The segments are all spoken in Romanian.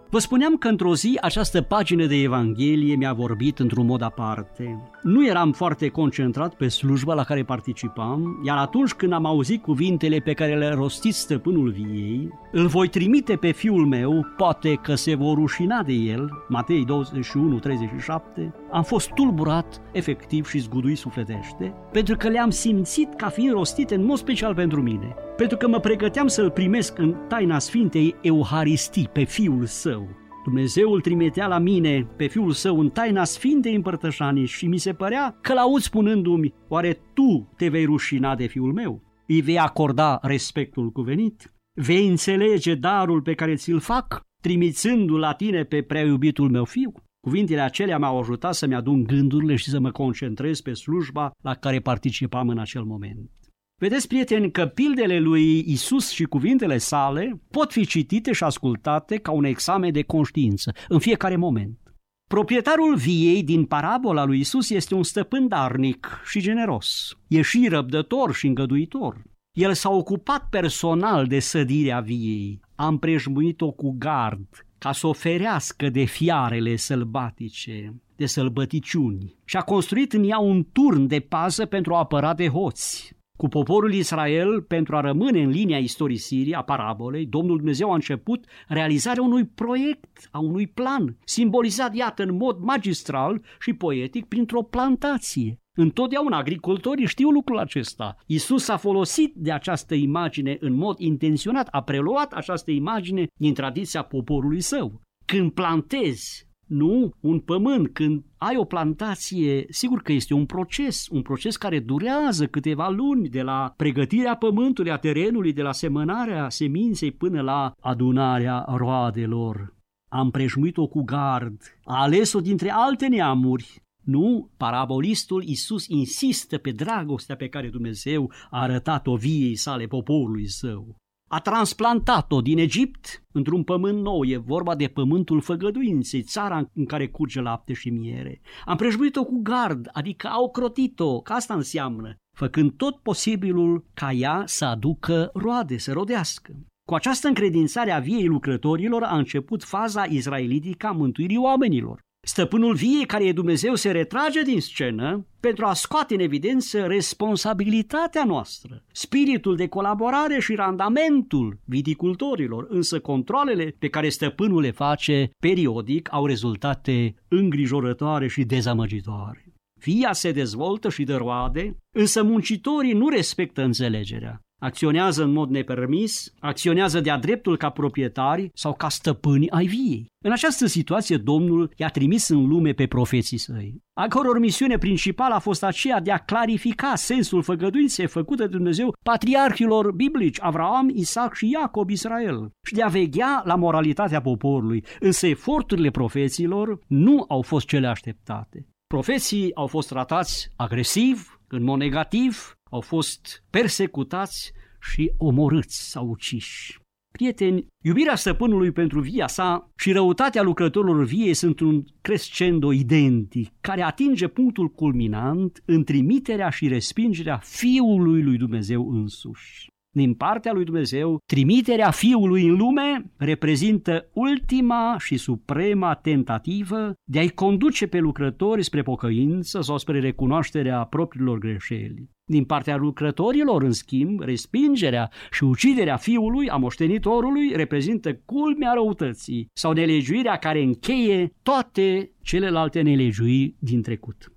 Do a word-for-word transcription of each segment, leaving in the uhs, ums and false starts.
Vă spuneam că într-o zi această pagină de Evanghelie mi-a vorbit într-un mod aparte. Nu eram foarte concentrat pe slujba la care participam, iar atunci când am auzit cuvintele pe care le-a rostit stăpânul viei, îl voi trimite pe fiul meu, poate că se vor rușina de el, Matei douăzeci și unu, treizeci și șapte, am fost tulburat efectiv și zguduit sufletește, pentru că le-am simțit ca fiind rostite în mod special pentru mine, pentru că mă pregăteam să-l primesc în taina Sfintei Euharistii pe fiul său. Dumnezeu îl trimitea la mine pe fiul său în taina Sfintei Împărtășanii și mi se părea că l-aud spunându-mi: oare tu te vei rușina de fiul meu? Îi vei acorda respectul cuvenit? Vei înțelege darul pe care ți-l fac, trimițându-l la tine pe prea iubitul meu fiu? Cuvintele acelea m-au ajutat să-mi adun gândurile și să mă concentrez pe slujba la care participam în acel moment. Vedeți, prieteni, că pildele lui Isus și cuvintele sale pot fi citite și ascultate ca un examen de conștiință în fiecare moment. Proprietarul viei din parabola lui Isus este un stăpân darnic și generos. E și răbdător și îngăduitor. El s-a ocupat personal de sădirea viei, a împrejmuit-o cu gard ca să o ferească de fiarele sălbatice, de sălbăticiuni, și a construit în ea un turn de pază pentru a apăra de hoți. Cu poporul Israel, pentru a rămâne în linia istorisirii a parabolei, Domnul Dumnezeu a început realizarea unui proiect, a unui plan, simbolizat, iată, în mod magistral și poetic printr-o plantație. Întotdeauna agricultorii știu lucrul acesta. Iisus a folosit de această imagine în mod intenționat, a preluat această imagine din tradiția poporului său. Când plantezi, nu, un pământ, când ai o plantație, sigur că este un proces, un proces care durează câteva luni, de la pregătirea pământului, a terenului, de la semănarea seminței până la adunarea roadelor. A împrejmuit-o cu gard, a ales-o dintre alte neamuri. Nu, parabolistul Iisus insistă pe dragostea pe care Dumnezeu a arătat-o viei sale, poporului său. A transplantat-o din Egipt într-un pământ nou, e vorba de pământul făgăduinței, țara în care curge lapte și miere. A împrejmuit-o cu gard, adică a ocrotit-o, că asta înseamnă, făcând tot posibilul ca ea să aducă roade, să rodească. Cu această încredințare a viei lucrătorilor a început faza izraelitică a mântuirii oamenilor. Stăpânul viei, care e Dumnezeu, se retrage din scenă pentru a scoate în evidență responsabilitatea noastră, spiritul de colaborare și randamentul viticultorilor, însă controlele pe care stăpânul le face periodic au rezultate îngrijorătoare și dezamăgitoare. Via se dezvoltă și dă roade, însă muncitorii nu respectă înțelegerea. Acționează în mod nepermis, acționează de-a dreptul ca proprietari sau ca stăpâni ai viei. În această situație, Domnul i-a trimis în lume pe profeții săi, a căror misiune principală a fost aceea de a clarifica sensul făgăduinței făcute de Dumnezeu patriarhilor biblici, Avraam, Isaac și Iacob, Israel, și de a veghea la moralitatea poporului, însă eforturile profeților nu au fost cele așteptate. Profeții au fost tratați agresiv, în mod negativ, au fost persecutați și omorâți sau uciși. Prieteni, iubirea stăpânului pentru via sa și răutatea lucrătorilor viei sunt un crescendo identic, care atinge punctul culminant în trimiterea și respingerea Fiului lui Dumnezeu însuși. Din partea lui Dumnezeu, trimiterea Fiului în lume reprezintă ultima și suprema tentativă de a-i conduce pe lucrători spre pocăință sau spre recunoașterea propriilor greșeli. Din partea lucrătorilor, în schimb, respingerea și uciderea fiului, a moștenitorului, reprezintă culmea răutății sau nelegiuirea care încheie toate celelalte nelegiuiri din trecut.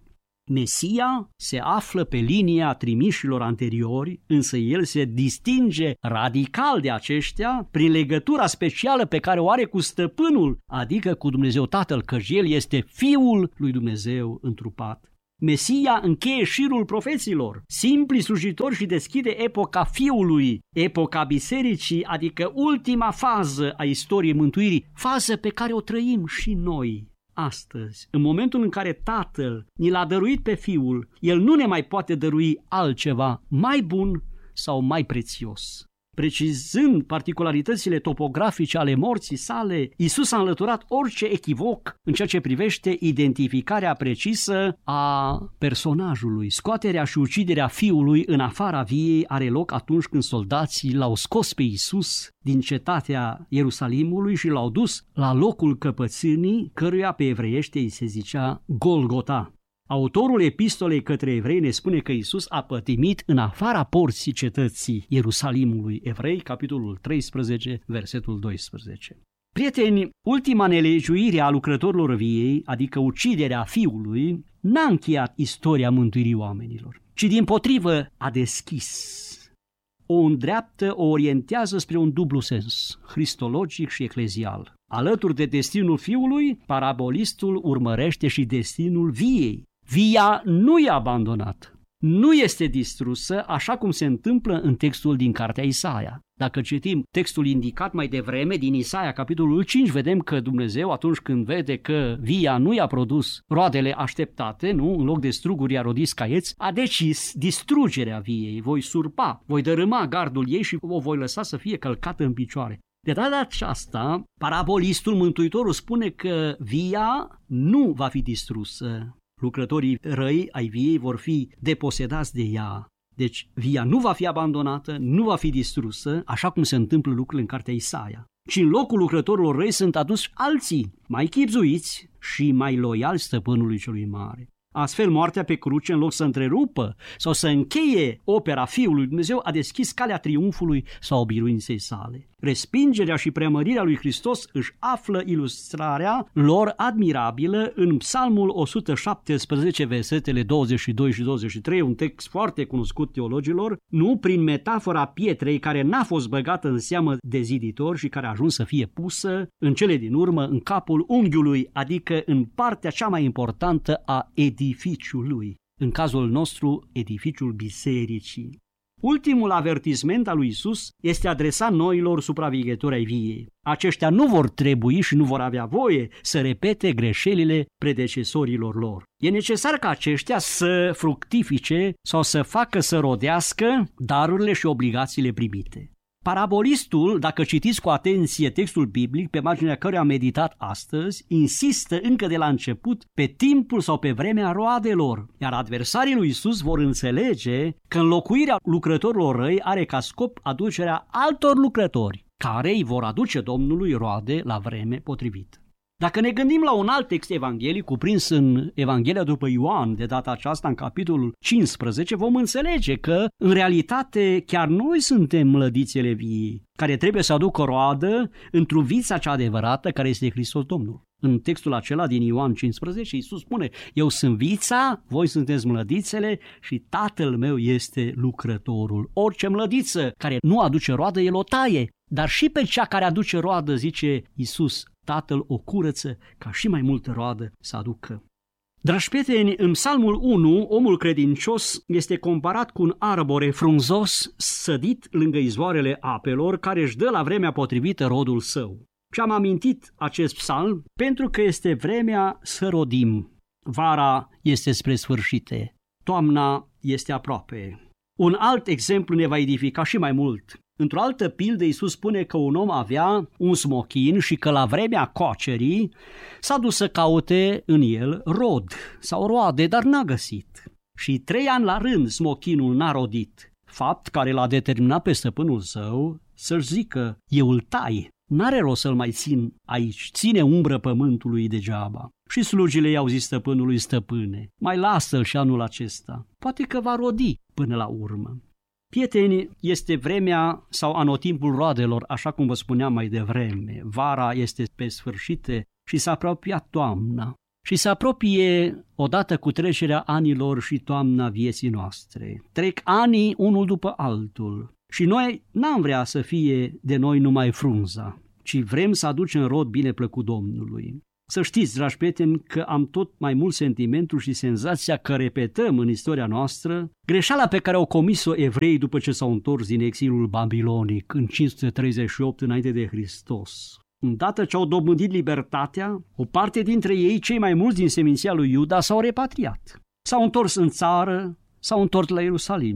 Mesia se află pe linia trimișilor anteriori, însă el se distinge radical de aceștia prin legătura specială pe care o are cu stăpânul, adică cu Dumnezeu Tatăl, căci el este Fiul lui Dumnezeu întrupat. Mesia încheie șirul profeților, simpli slujitori, și deschide epoca Fiului, epoca bisericii, adică ultima fază a istoriei mântuirii, fază pe care o trăim și noi astăzi. În momentul în care Tatăl ni l-a dăruit pe Fiul, El nu ne mai poate dărui altceva mai bun sau mai prețios. Precizând particularitățile topografice ale morții sale, Iisus a înlăturat orice echivoc în ceea ce privește identificarea precisă a personajului. Scoaterea și uciderea fiului în afara viei are loc atunci când soldații l-au scos pe Iisus din cetatea Ierusalimului și l-au dus la locul căpățânii, căruia pe evreiește îi se zicea Golgota. Autorul epistolei către evrei ne spune că Iisus a pătimit în afara porții cetății Ierusalimului. Evrei, capitolul treisprezece, versetul doisprezece. Prieteni, ultima nelegiuire a lucrătorilor viei, adică uciderea fiului, n-a încheiat istoria mântuirii oamenilor, ci dimpotrivă a deschis. O îndreaptă, o orientează spre un dublu sens, cristologic și eclezial. Alături de destinul fiului, parabolistul urmărește și destinul viei. Via nu e abandonat, nu este distrusă, așa cum se întâmplă în textul din cartea Isaia. Dacă citim textul indicat mai devreme din Isaia, capitolul cinci, vedem că Dumnezeu, atunci când vede că via nu i-a produs roadele așteptate, nu, în loc de struguri i-a rodit caieți, a decis distrugerea viei. Voi surpa, voi dărâma gardul ei și o voi lăsa să fie călcată în picioare. De data aceasta, parabolistul, Mântuitorul, spune că via nu va fi distrusă. Lucrătorii răi ai viei vor fi deposedați de ea. Deci via nu va fi abandonată, nu va fi distrusă, așa cum se întâmplă lucrurile în cartea Isaia. Ci în locul lucrătorilor răi sunt aduși alții, mai chibzuiți și mai loiali stăpânului celui mare. Astfel, moartea pe cruce, în loc să întrerupă sau să încheie opera Fiului Dumnezeu, a deschis calea triumfului sau biruinței sale. Respingerea și preamărirea lui Hristos își află ilustrarea lor admirabilă în Psalmul o sută șaptesprezece, versetele douăzeci și doi și douăzeci și trei, un text foarte cunoscut teologilor, nu prin metafora pietrei care n-a fost băgată în seamă de ziditor și care a ajuns să fie pusă în cele din urmă în capul unghiului, adică în partea cea mai importantă a edificiului, în cazul nostru edificiul bisericii. Ultimul avertisment al lui Iisus este adresat noilor supraveghetori ai viei. Aceștia nu vor trebui și nu vor avea voie să repete greșelile predecesorilor lor. E necesar ca aceștia să fructifice sau să facă să rodească darurile și obligațiile primite. Parabolistul, dacă citiți cu atenție textul biblic pe marginea căruia am meditat astăzi, insistă încă de la început pe timpul sau pe vremea roadelor, iar adversarii lui Iisus vor înțelege că înlocuirea lucrătorilor răi are ca scop aducerea altor lucrători, care îi vor aduce Domnului roade la vreme potrivită. Dacă ne gândim la un alt text evanghelic cuprins în Evanghelia după Ioan, de data aceasta în capitolul cincisprezece, vom înțelege că, în realitate, chiar noi suntem mlădițele viei, care trebuie să aducă roadă într-o viță cea adevărată care este Hristos Domnul. În textul acela din Ioan cincisprezece, Iisus spune: eu sunt vița, voi sunteți mlădițele și Tatăl meu este lucrătorul. Orice mlădiță care nu aduce roadă, El o taie, dar și pe cea care aduce roadă, zice Iisus, Tatăl o curăță ca și mai multă roadă să aducă. Dragi prieteni, în Psalmul unu, omul credincios este comparat cu un arbore frunzos sădit lângă izvoarele apelor, care își dă la vremea potrivită rodul său. Și am amintit acest psalm pentru că este vremea să rodim. Vara este spre sfârșite, toamna este aproape. Un alt exemplu ne va edifica și mai mult. Într-o altă pildă, Iisus spune că un om avea un smochin și că la vremea coacerii s-a dus să caute în el rod sau roade, dar n-a găsit. Și trei ani la rând smochinul n-a rodit, fapt care l-a determinat pe stăpânul său să-și zică: eu îl tai, n-are rost să-l mai țin aici, ține umbră pământului degeaba. Și slugile i-au zis stăpânului: stăpâne, mai lasă-l și anul acesta, poate că va rodi până la urmă. Prieteni, este vremea sau anotimpul roadelor, așa cum vă spuneam mai devreme. Vara este pe sfârșite și s-a apropiat toamna. Și se apropie odată cu trecerea anilor și toamna vieții noastre. Trec anii unul după altul și noi n-am vrea să fie de noi numai frunza, ci vrem să aducem rod bine plăcut Domnului. Să știți, dragi prieteni, că am tot mai mult sentimentul și senzația că repetăm în istoria noastră greșeala pe care au comis-o evreii după ce s-au întors din exilul babilonic în cinci sute treizeci și opt înainte de Hristos. Îndată ce au dobândit libertatea, o parte dintre ei, cei mai mulți din seminția lui Iuda, s-au repatriat. S-au întors în țară, s-au întors la Ierusalim.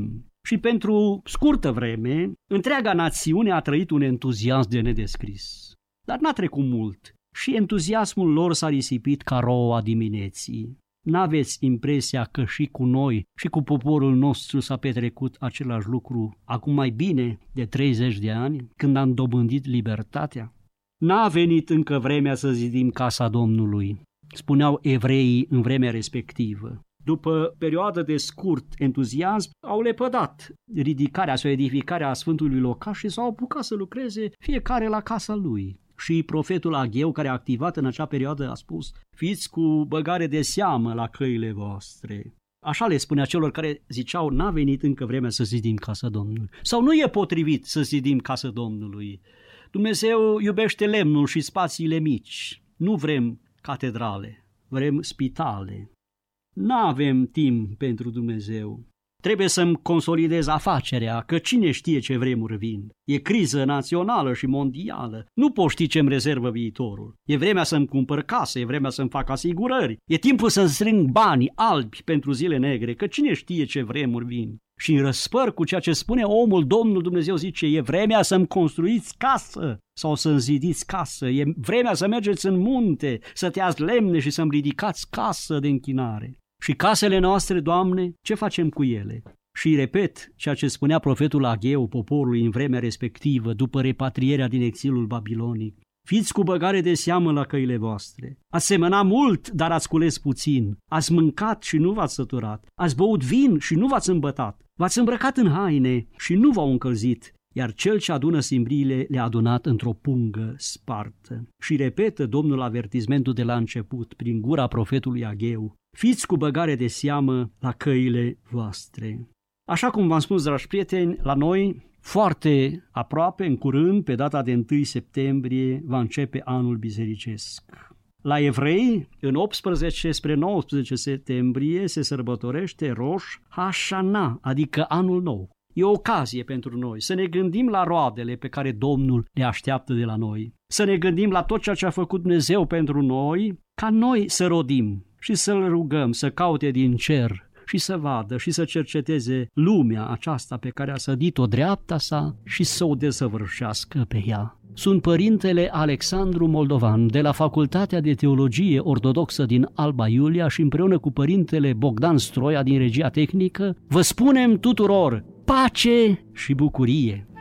Și pentru scurtă vreme, întreaga națiune a trăit un entuziasm de nedescris. Dar n-a trecut mult și entuziasmul lor s-a risipit ca roa dimineții. N-aveți impresia că și cu noi și cu poporul nostru s-a petrecut același lucru acum mai bine de treizeci de ani, când am dobândit libertatea? N-a venit încă vremea să zidim casa Domnului, spuneau evreii în vremea respectivă. După perioadă de scurt entuziasm, au lepădat ridicarea sau edificarea Sfântului Locaș și s-au apucat să lucreze fiecare la casa lui. Și profetul Agheu, care a activat în acea perioadă, a spus: fiți cu băgare de seamă la căile voastre. Așa le spunea celor care ziceau: n-a venit încă vremea să zidim casa Domnului. Sau nu e potrivit să zidim casa Domnului. Dumnezeu iubește lemnul și spațiile mici. Nu vrem catedrale, vrem spitale. N-avem timp pentru Dumnezeu. Trebuie să-mi consolidez afacerea, că cine știe ce vremuri vin. E criză națională și mondială. Nu poți ști ce-mi rezervă viitorul. E vremea să-mi cumpăr casă, e vremea să-mi fac asigurări. E timpul să-mi strâng banii albi pentru zile negre, că cine știe ce vremuri vin. Și în răspăr cu ceea ce spune omul, Domnul Dumnezeu zice: e vremea să-mi construiți casă sau să-mi zidiți casă. E vremea să mergeți în munte, să tăiați lemne și să-mi ridicați casă de închinare. Și casele noastre, Doamne, ce facem cu ele? Și repet ceea ce spunea profetul Agheu poporului în vremea respectivă, după repatrierea din exilul babilonic: fiți cu băgare de seamă la căile voastre. Ați semănat mult, dar ați cules puțin. Ați mâncat și nu v-ați săturat. Ați băut vin și nu v-ați îmbătat. V-ați îmbrăcat în haine și nu v-au încălzit. Iar cel ce adună simbriile le-a adunat într-o pungă spartă. Și repetă Domnul avertismentul de la început, prin gura profetului Agheu: fiți cu băgare de seamă la căile voastre. Așa cum v-am spus, dragi prieteni, la noi, foarte aproape, în curând, pe data de întâi septembrie, va începe anul bisericesc. La evrei, în optsprezece spre nouăsprezece septembrie, se sărbătorește Rosh Hashanah, adică anul nou. E o ocazie pentru noi să ne gândim la roadele pe care Domnul le așteaptă de la noi, să ne gândim la tot ceea ce a făcut Dumnezeu pentru noi, ca noi să rodim și să-L rugăm să caute din cer și să vadă și să cerceteze lumea aceasta pe care a sădit-o dreapta sa și să o desăvârșească pe ea. Sunt părintele Alexandru Moldovan de la Facultatea de Teologie Ortodoxă din Alba Iulia și împreună cu părintele Bogdan Stroia din Regia Tehnică vă spunem tuturor pace și bucurie!